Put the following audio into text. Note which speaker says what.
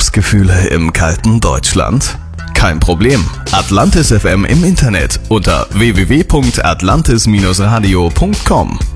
Speaker 1: Frühlingsgefühle im kalten Deutschland? Kein Problem. Atlantis FM im Internet unter www.atlantis-radio.com.